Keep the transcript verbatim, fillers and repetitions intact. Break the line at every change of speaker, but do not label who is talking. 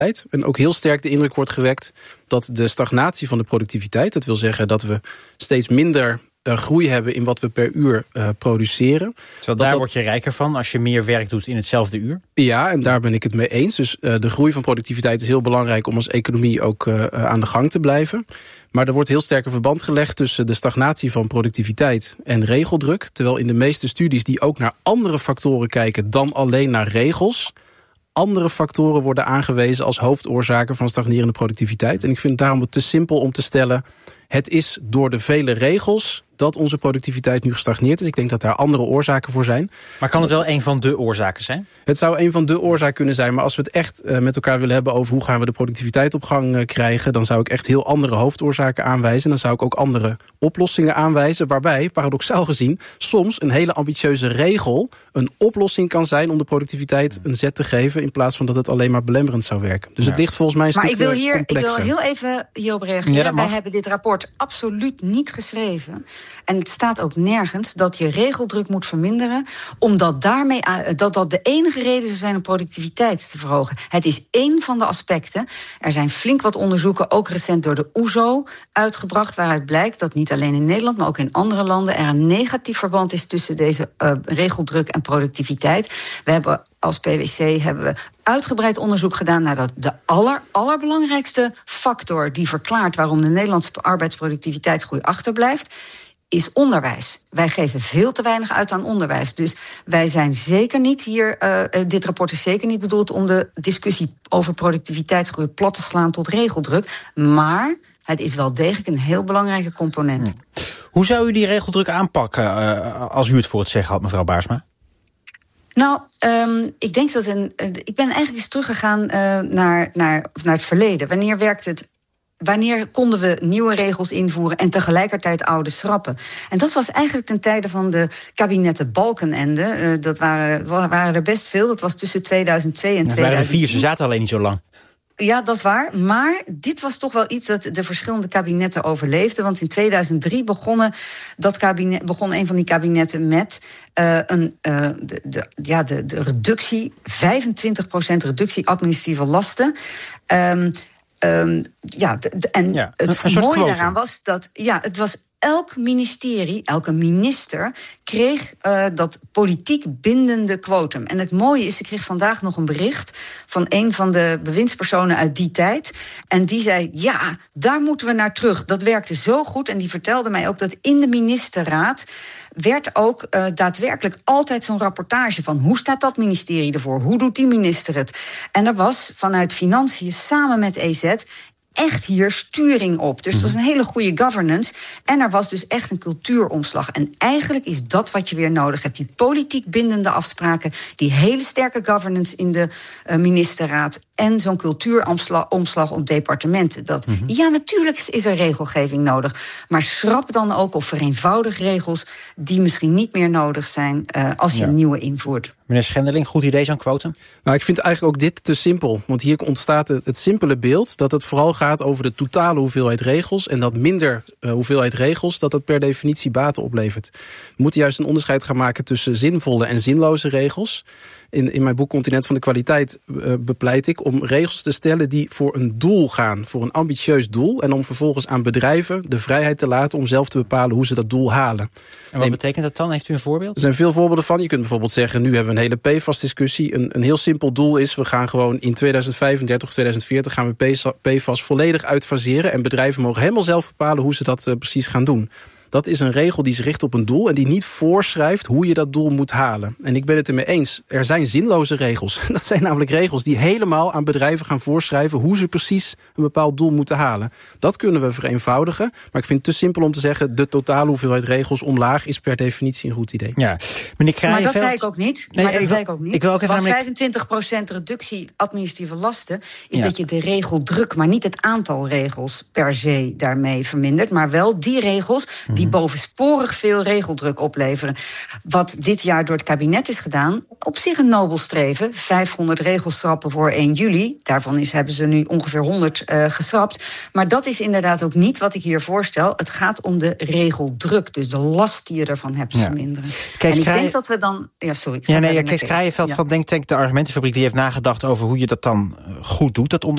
En ook heel sterk de indruk wordt gewekt dat de stagnatie van de productiviteit, dat wil zeggen dat we steeds minder uh, groei hebben in wat we per uur uh, produceren.
Terwijl daar dat, word je rijker van als je meer werk doet in hetzelfde uur?
Ja, en daar ben ik het mee eens. Dus uh, de groei van productiviteit is heel belangrijk om als economie ook uh, aan de gang te blijven. Maar er wordt heel sterk een verband gelegd tussen de stagnatie van productiviteit en regeldruk. Terwijl in de meeste studies die ook naar andere factoren kijken dan alleen naar regels, andere factoren worden aangewezen als hoofdoorzaken van stagnerende productiviteit. En ik vind het daarom te simpel om te stellen, het is door de vele regels dat onze productiviteit nu gestagneerd is. Ik denk dat daar andere oorzaken voor zijn.
Maar kan het wel een van de oorzaken zijn?
Het zou een van de oorzaken kunnen zijn. Maar als we het echt uh, met elkaar willen hebben over hoe gaan we de productiviteit op gang uh, krijgen, dan zou ik echt heel andere hoofdoorzaken aanwijzen. Dan zou ik ook andere oplossingen aanwijzen. Waarbij, paradoxaal gezien, soms een hele ambitieuze regel een oplossing kan zijn om de productiviteit een zet te geven, in plaats van dat het alleen maar belemmerend zou werken. Dus ja. Het ligt volgens mij een
maar
stuk
ik wil hier,
complexer.
Ik wil heel even hierop reageren. Ja, Wij hebben dit rapport absoluut niet geschreven. En het staat ook nergens dat je regeldruk moet verminderen, omdat daarmee dat dat de enige reden zou zijn om productiviteit te verhogen. Het is één van de aspecten. Er zijn flink wat onderzoeken, ook recent door de O E S O, uitgebracht, waaruit blijkt dat niet alleen in Nederland, maar ook in andere landen er een negatief verband is tussen deze uh, regeldruk en productiviteit. We hebben als P W C hebben we uitgebreid onderzoek gedaan naar dat de aller, allerbelangrijkste factor die verklaart waarom de Nederlandse arbeidsproductiviteitsgroei achterblijft, is onderwijs. Wij geven veel te weinig uit aan onderwijs. Dus wij zijn zeker niet hier, uh, dit rapport is zeker niet bedoeld om de discussie over productiviteitsgroei plat te slaan tot regeldruk. Maar het is wel degelijk een heel belangrijke component.
Hm. Hoe zou u die regeldruk aanpakken uh, als u het voor het zeggen had, mevrouw Baarsma?
Nou, um, ik denk dat een. Uh, ik ben eigenlijk eens teruggegaan uh, naar, naar, naar het verleden. Wanneer werkt het? Wanneer konden we nieuwe regels invoeren en tegelijkertijd oude schrappen? En dat was eigenlijk ten tijde van de kabinetten Balkenende. Uh, dat waren, waren er best veel. Dat was tussen tweeduizend twee en tweeduizend tien.
Dat waren er vier, ze zaten alleen niet zo lang.
Ja, dat is waar. Maar dit was toch wel iets dat de verschillende kabinetten overleefden. Want in tweeduizend drie begonnen dat kabinet, begon een van die kabinetten met uh, een, uh, de, de, ja, de, de reductie, vijfentwintig procent reductie administratieve lasten. Um, um, ja, de, de, en
ja,
het
een, een
mooie daaraan was dat, ja, het was elk ministerie, elke minister kreeg uh, dat politiek bindende quotum. En het mooie is, ik kreeg vandaag nog een bericht van een van de bewindspersonen uit die tijd. En die zei, ja, daar moeten we naar terug. Dat werkte zo goed. En die vertelde mij ook dat in de ministerraad werd ook uh, daadwerkelijk altijd zo'n rapportage van hoe staat dat ministerie ervoor? Hoe doet die minister het? En er was vanuit Financiën samen met E Z echt hier sturing op. Dus het was een hele goede governance. En er was dus echt een cultuuromslag. En eigenlijk is dat wat je weer nodig hebt. Die politiek bindende afspraken, die hele sterke governance in de uh, ministerraad en zo'n cultuuromslag op departementen. Dat, mm-hmm. Ja, natuurlijk is er regelgeving nodig. Maar schrap dan ook of vereenvoudig regels die misschien niet meer nodig zijn uh, als je ja. een nieuwe invoert.
Meneer Schendeling, goed idee zo'n quotum?
Nou, ik vind eigenlijk ook dit te simpel. Want hier ontstaat het, het simpele beeld dat het vooral gaat over de totale hoeveelheid regels. En dat minder uh, hoeveelheid regels, dat dat per definitie baten oplevert. We moeten juist een onderscheid gaan maken tussen zinvolle en zinloze regels. In, in mijn boek Continent van de Kwaliteit uh, bepleit ik om regels te stellen die voor een doel gaan, voor een ambitieus doel. En om vervolgens aan bedrijven de vrijheid te laten om zelf te bepalen hoe ze dat doel halen.
En wat nee, betekent dat dan? Heeft u een voorbeeld?
Er zijn veel voorbeelden van. Je kunt bijvoorbeeld zeggen, nu hebben we een hele P FAS-discussie. Een, een heel simpel doel is, we gaan gewoon in tweeduizend vijfendertig of tweeduizend veertig gaan we P FAS volledig uitfaseren. En bedrijven mogen helemaal zelf bepalen hoe ze dat uh, precies gaan doen. Dat is een regel die zich richt op een doel en die niet voorschrijft hoe je dat doel moet halen. En ik ben het ermee eens, er zijn zinloze regels. Dat zijn namelijk regels die helemaal aan bedrijven gaan voorschrijven hoe ze precies een bepaald doel moeten halen. Dat kunnen we vereenvoudigen, maar ik vind het te simpel om te zeggen de totale hoeveelheid regels omlaag is per definitie een goed idee.
Ja, meneer Kraaienveld,
maar dat zei ik ook niet.
Nee,
maar dat
ik,
zei ik ook niet.
Ik wil ook even
Want
naar
vijfentwintig procent reductie administratieve lasten is
ja.
dat je de regeldruk, maar niet het aantal regels per se daarmee vermindert, maar wel die regels die die bovensporig veel regeldruk opleveren. Wat dit jaar door het kabinet is gedaan, op zich een nobel streven. vijfhonderd regels schrappen voor één juli. Daarvan is, hebben ze nu ongeveer honderd uh, geschrapt. Maar dat is inderdaad ook niet wat ik hier voorstel. Het gaat om de regeldruk, dus de last die je ervan hebt ja. verminderen.
Kees
en ik
Kraaien...
denk dat we dan... Ja, sorry.
Ja, nee, ja, Kees Kraaienveld ja. van Denktank de Argumentenfabriek, die heeft nagedacht over hoe je dat dan goed doet, dat